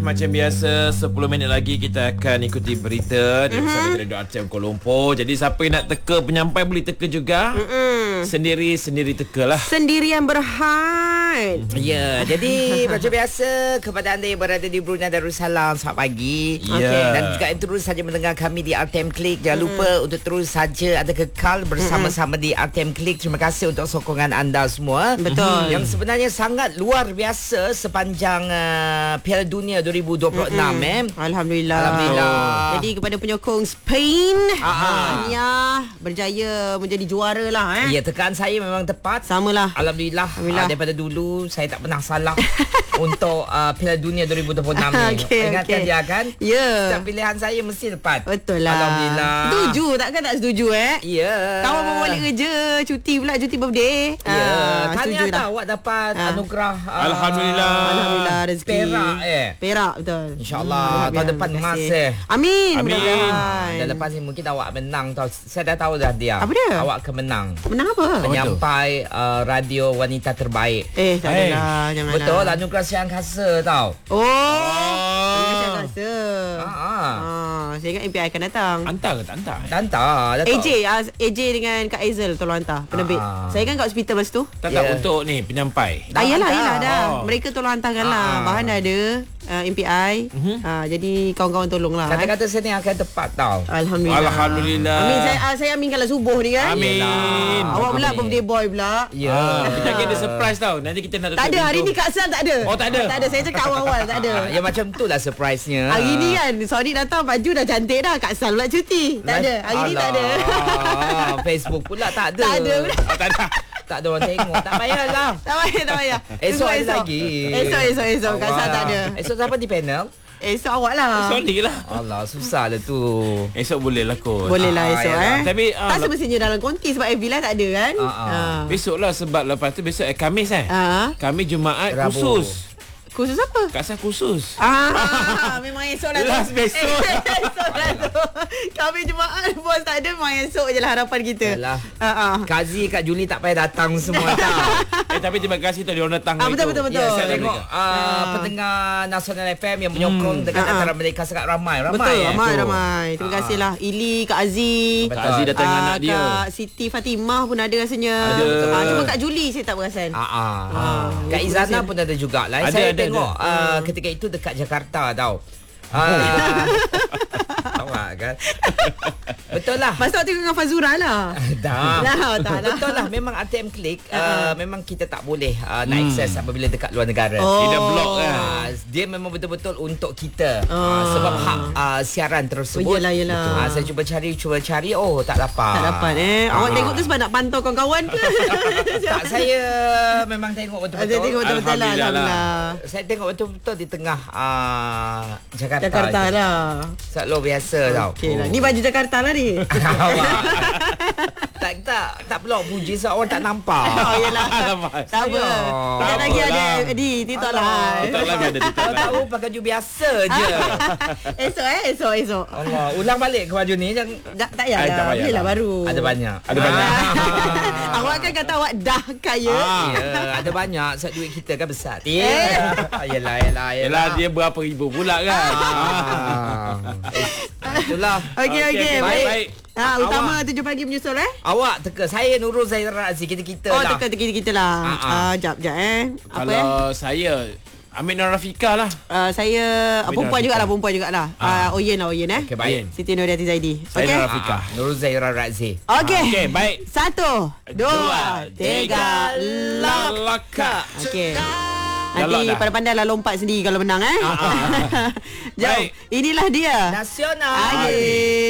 Macam biasa 10 minit lagi kita akan ikuti berita di bersama Radio RTM Kuala Lumpur. Jadi siapa yang nak teka penyampai boleh teka juga. Sendiri tekalah. Sendirian berhad. Ya, jadi macam biasa kepada anda yang berada di Brunei Darussalam, selamat pagi. Dan juga yang terus saja mendengar kami di RTM Click. Jangan lupa untuk terus saja anda kekal bersama-sama di RTM Click. Terima kasih untuk sokongan anda semua. Betul. Yang sebenarnya sangat luar biasa sepanjang Piala Dunia 2026 Alhamdulillah. Jadi kepada penyokong Spain, tahniah berjaya menjadi juara lah. Ya, tekan saya memang tepat. Samalah. Alhamdulillah. Daripada dulu saya tak pernah salah untuk Piala Dunia 2026 ni. Ingatkan dia kan? Ya. Setiap pilihan saya mesti tepat. Betul lah. Alhamdulillah. Setuju takkan tak setuju Ya. Kawan baru balik kerja, cuti birthday. Ya. Tahniah tak awak dapat anugerah Alhamdulillah rezeki. Perak betul. InsyaAllah tahun depan emas Amin. Dan lepas ni mungkin awak menang tau. Saya dah tahu dah dia. Apa dia? Awak akan menang. Menang apa? Penyampai radio wanita terbaik. Tak adalah. Janganlah. Betul, anugerah Siang Kasa tau. Saya rasa. Saya ingat MPI akan datang. Hantar ke tak hantar? Hantar. AJ dengan Kak Aizal tolong hantar penerbit. Saya kan kat hospital masa tu. Tak untuk ni penyampai. Yalah dah. Mereka tolong hantarkan lah. Bahan dah ada. MPI. Jadi kawan-kawan tolonglah. Kata-kata saya ni akan tepat tau. Alhamdulillah. Amin. Saya aminkanlah subuh ni kan. Amin. Awak pula birthday boy pula. Ya. Kita ada surprise tau. Nanti kita nak tutup. Tak ada hari ni Kak Sal tak ada. Tak ada. Tak ada. Saya cakap awal-awal tak ada. Ya macam tu lah surprise-nya. Hari ni kan Sonic datang baju dah cantik dah. Kak Sal pula cuti. Tak ada. Hari ni tak ada. Facebook pula tak ada. Tak ada pula. Tak ada orang tengok. Tak payahlah. Tak payah. Esok lagi. Esok Kak Sal tak ada. Esok siapa di panel? Esok awak lah. Sorry lah. Allah, susah lah tu. Esok boleh lah kot. Boleh lah esok Tapi tak semestinya dalam konti sebab FB lah tak ada kan. Besok lah sebab lepas tu besok Khamis Khamis Jumaat Rabu. khusus. Khusus apa? Kak Sal khusus. Memang esok lah tu. Last besok. Esok lah tu. Kami Jumaat bos tak ada. Memang esok je lah harapan kita. Yalah. Kazi Kak Juli tak payah datang semua tau. Tapi terima kasih tadi orang datang. Betul. Ya, saya tengok pendengar Nasional FM yang menyokong dengan antara mereka sangat ramai. Betul, ramai. Terima kasih lah Ili, Kak Aziz. Kak Aziz datang dengan anak dia. Kak Siti Fatimah pun ada rasanya. Cuma Kak Juli saya tak perasan. Kak Izana pun ada jugalah. Saya tengok ketika itu dekat Jakarta tau. Awak kan. Betul lah. Masa waktu dengan Fazura lah. Dah. Betul lah. Memang RTM Click memang kita tak boleh nak akses apabila dekat luar negara. Dia block kan. Dia memang betul-betul untuk kita. Sebab hak siaran tersebut. Yelah. Saya cuba cari tak dapat. Tak dapat Awak tengok tu sebab nak pantau kawan-kawan ke? Tak, saya memang tengok betul-betul. Saya tengok betul-betul lah. Alhamdulillah. Saya tengok betul-betul di tengah Jakarta lah. Sangat luar biasa tau. Okey lah. Ni baju Jakarta lah ni. Tak perlu puji sebab orang tak nampak. Yelah. Tak apa. Sekejap lagi ada di TikTok lah. TikTok lagi ada TikTok lah. Tahu pakai baju biasa je. Esok. Allah, ulang balik ke baju ni. Tak payah. Belilah baru. Ada banyak. Awak kan kata awak dah kaya. Ada banyak sebab duit kita kan besar. Yelah. Dia berapa ribu pula kan. Itulah. Okey. Baik. Utama 7 pagi menyusul Awak teka. Saya Nurul Zaira Razi. Kita lah. Teka kita lah. Jap Kalau saya Amin dan Rafika lah. Saya perempuan jugalah. Oyen Okey, baik. Siti Nurhayati Zaidi. Saya dan Rafika. Nurul Zaira Razi. Okey, baik. 1 2 3 Laka. Okey. Nanti pandai-pandai lah lompat sendiri kalau menang Jom. Inilah dia Nasional.